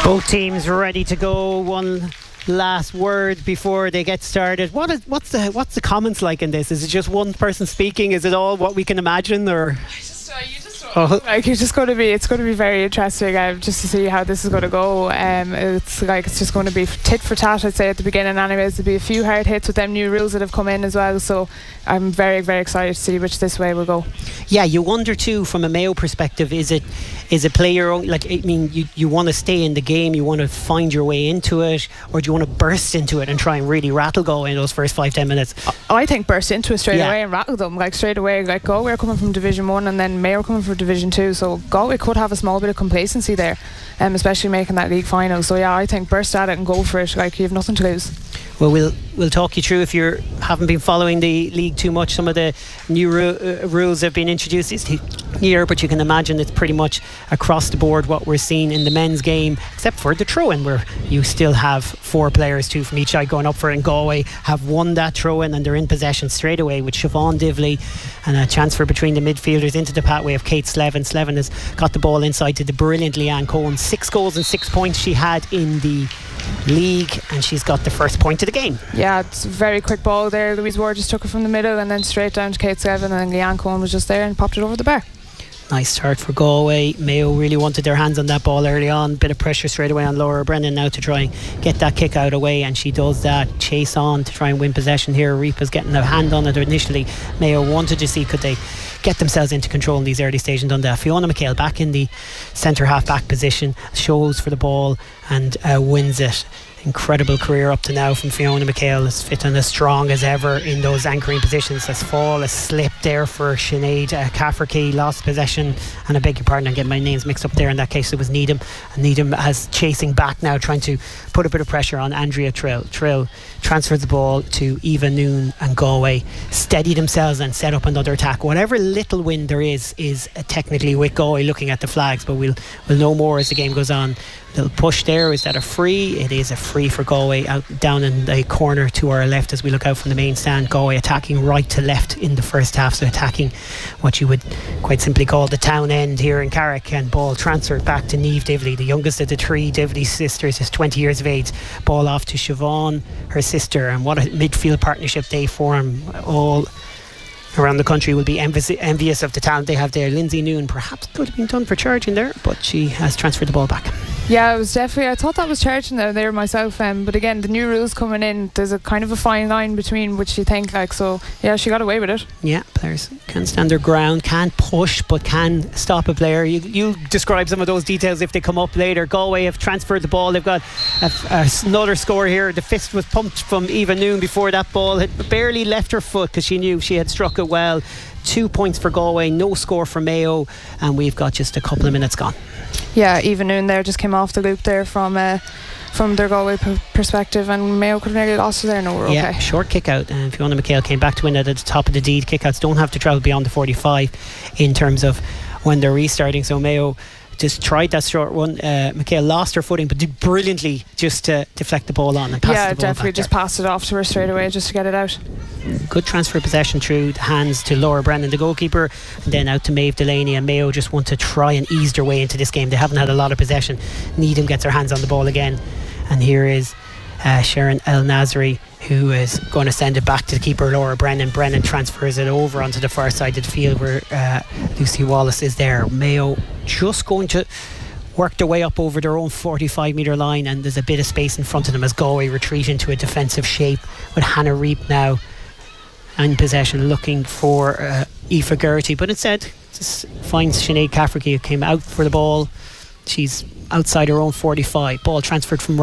Both teams ready to go. One last word before they get started. What's the comments like in this? Is it just one person speaking? Is it all what we can imagine, or? It's going to be very interesting just to see how this is going to go. It's just going to be tit for tat, I'd say, at the beginning. Anyways, there'll be a few hard hits with them new rules that have come in as well. So I'm very, very excited to see which this way will go. Yeah, you wonder too, from a Mayo perspective, is it play your own? Like, I mean, you want to stay in the game, you want to find your way into it, or do you want to burst into it and try and really rattle Galway in those first 5-10 minutes? I think burst into it straight away and rattle them straight away. Galway are coming from Division 1 and then Mayo coming from Division 2, so Galway could have a small bit of complacency there, especially making that league final. So yeah, I think burst at it and go for it. You have nothing to lose. Well, we'll talk you through, if you haven't been following the league too much, some of the new rules have been introduced this year, but you can imagine it's pretty much across the board what we're seeing in the men's game, except for the throw-in, where you still have 4 players, 2 from each side going up for it, and Galway have won that throw-in and they're in possession straight away with Siobhan Divley, and a transfer between the midfielders into the pathway of Kate Slevin. Slevin has got the ball inside to the brilliant Leanne Cohen. 6 goals and 6 points she had in the league, and she's got the first point of the game. Yeah, it's a very quick ball there. Louise Ward just took it from the middle and then straight down to Kate Slevin, and then Leanne Cohen was just there and popped it over the bar. Nice start for Galway. Mayo really wanted their hands on that ball early on. Bit of pressure straight away on Laura Brennan now to try and get that kick out away, and she does that. Chase on to try and win possession here. Reepa's getting a hand on it initially. Mayo wanted to see could they get themselves into control in these early stages and done that. Fiona McHale back in the centre half back position, shows for the ball and wins it. Incredible career up to now from Fiona McHale, as fit and as strong as ever in those anchoring positions. A slip there for Sinead Cafferkey, lost possession, and I beg your pardon, I'm getting my names mixed up there. In that case it was Needham, and Needham has chasing back now, trying to put a bit of pressure on Andrea Trill transfers the ball to Eva Noon, and Galway steady themselves and set up another attack. Whatever little win there is technically with Galway looking at the flags, but we'll know more as the game goes on. Little push there. Is that a free? It is a free for Galway out down in the corner to our left as we look out from the main stand. Galway attacking right to left in the first half, so attacking what you would quite simply call the town end here in Carrick, and ball transferred back to Niamh Divley, the youngest of the 3 Divley sisters, is 20 years of age. Ball off to Siobhan, her sister, and what a midfield partnership they form. All around the country will be envious of the talent they have there. Lindsay Noon perhaps could have been done for charging there, but she has transferred the ball back. Yeah, it was definitely, I thought that was charging there myself, but again, the new rules coming in, there's a kind of a fine line between which you think, so yeah, she got away with it. Yeah, players can stand their ground, can't push but can stop a player. You describe some of those details if they come up later. Galway have transferred the ball. They've got another score here. The fist was pumped from Eva Noon before that ball had barely left her foot because she knew she had struck it well. 2 points for Galway, no score for Mayo, and we've got just a couple of minutes gone. Yeah, Eva Noon there just came off the loop there from their Galway perspective, and Mayo could have nearly lost it there. No, we're okay. Short kick out, and Fiona McHale came back to win it at the top of the deed. Kickouts don't have to travel beyond the 45 in terms of when they're restarting, so Mayo just tried that short one. McHale lost her footing but did brilliantly just to deflect the ball on and pass the ball definitely back just there. Passed it off to her straight away just to get it out. Good transfer possession through the hands to Laura Brennan, the goalkeeper, and then out to Maeve Delaney, and Mayo just want to try and ease their way into this game. They haven't had a lot of possession. Needham gets her hands on the ball again, and here is Sharon El Nasri, who is going to send it back to the keeper Laura Brennan. Brennan transfers it over onto the far side of the field where Lucy Wallace is there. Mayo just going to work their way up over their own 45 metre line, and there's a bit of space in front of them as Galway retreat into a defensive shape with Hannah Reep now in possession looking for Aoife Geraghty, but instead just finds Sinead Cafferkey, who came out for the ball. She's outside her own 45. Ball transferred from